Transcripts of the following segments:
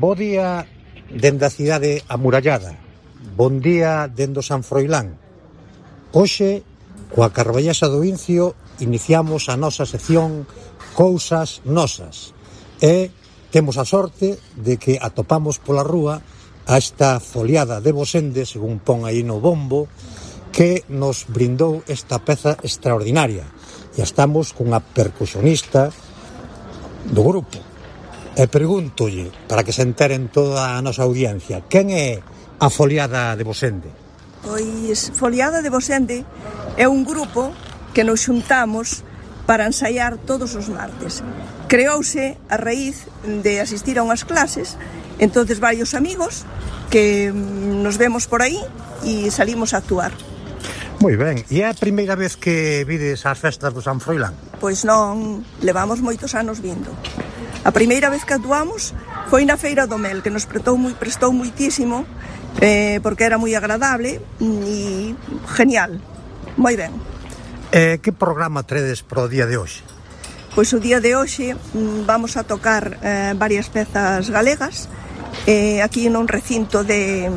Bo día dende a cidade amurallada. Bon día dende o San Froilán. Hoxe, coa Carballesa do Incio, iniciamos a nosa sección Cousas Nosas. E temos a sorte de que atopamos pola rúa a esta foliada de Bosende, según pon aí no bombo, que nos brindou esta peza extraordinaria. E estamos cunha percusionista do grupo. E pregúntolle, para que se enteren toda a nosa audiencia, quen é a Foliada de Bosende? Pois Foliada de Bosende é un grupo que nos xuntamos para ensaiar todos os martes. Creouse a raíz de asistir a unhas clases, entonces varios amigos que nos vemos por aí e salimos a actuar. Moi ben, e é a primeira vez que vides as festas do San Froilán? Pois non, levamos moitos anos vindo. A primeira vez que actuamos foi na Feira do Mel, que nos prestou muitísimo, porque era moi agradable e genial, moi ben. Que programa tredes pro día de hoxe? Pois o día de hoxe vamos a tocar varias pezas galegas, aquí nun recinto de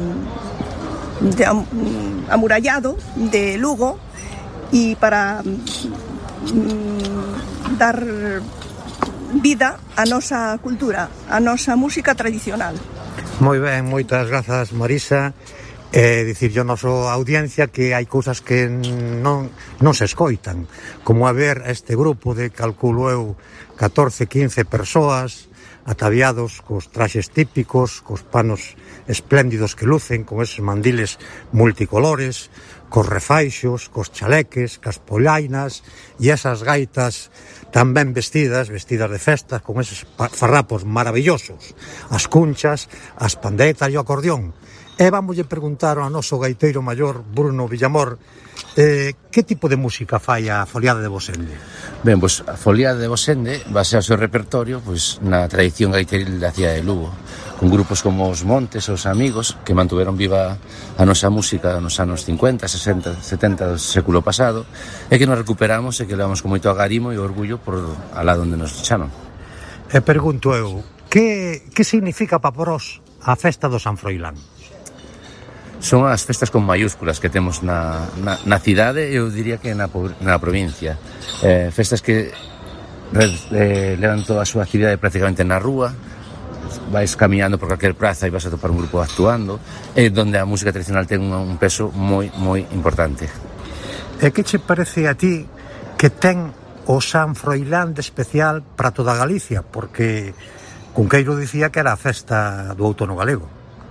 amurallado de Lugo, e para dar vida á nosa cultura, á nosa música tradicional. Moi ben, moitas grazas, Marisa. Dicirlle a nosa audiencia que hai cousas que non se escoitan, como a ver este grupo de, calculo eu, 14-15 persoas ataviados cos traxes típicos, cos panos espléndidos que lucen, con eses mandiles multicolores, cos refaixos, cos chaleques, cas polainas e esas gaitas tamén vestidas de festa, con eses farrapos maravillosos, as cunchas, as pandeitas e o acordeón. E vamoslle preguntar ao noso gaiteiro maior, Bruno Villamor, que tipo de música fai a Foliada de Bosende? Ben, pois a Foliada de Bosende basea o seu repertorio pois na tradición gaiteril da cidade de Lugo, con grupos como os Montes, os Amigos, que mantuveron viva a nosa música nos anos 50, 60, 70 do século pasado, e que nos recuperamos e que levamos con moito agarimo e orgullo por alá onde nos chaman. E pergunto eu, que significa para vós a festa do San Froilán? Son as festas con mayúsculas que temos na cidade, eu diría que na provincia. Festas que levan toda a súa actividade prácticamente na rúa, vais camiñando por calquer praza e vas a topar un grupo actuando, e donde a música tradicional ten un peso moi importante. E que che parece a ti que ten o San Froilán de especial para toda Galicia? Porque Cunqueiro dicía que era a festa do outono galego.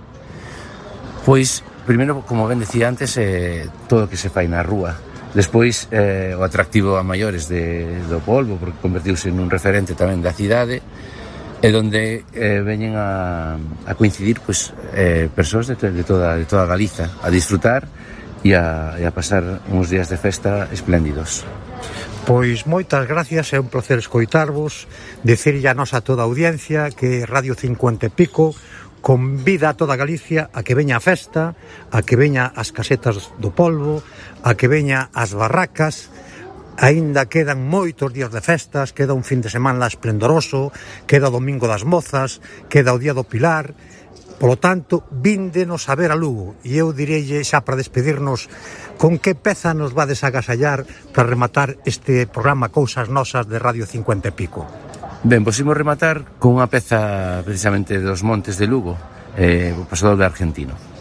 Pois, primeiro, como ben decía antes, todo o que se fai na rúa. Despois, o atractivo a maiores do polvo, porque convertiuse nun referente tamén da cidade, e donde veñen a coincidir pois, persoas de toda Galiza a disfrutar e a pasar uns días de festa espléndidos. Pois moitas gracias, é un placer escoitarvos, dicirlle a nosa toda a audiencia que Radio 50 e Pico convida a toda Galicia a que veña a festa, a que veña as casetas do polvo, a que veña as barracas. Aínda quedan moitos días de festas, queda un fin de semana esplendoroso, queda o Domingo das Mozas, queda o Día do Pilar. Polo tanto, víndenos a ver a Lugo. E eu direille xa para despedirnos, con que peza nos vades a agasallar para rematar este programa Cousas Nosas de Radio 50 e Pico? Ben, pois imos rematar con unha peza precisamente dos Montes de Lugo, o Pasador de Argentino.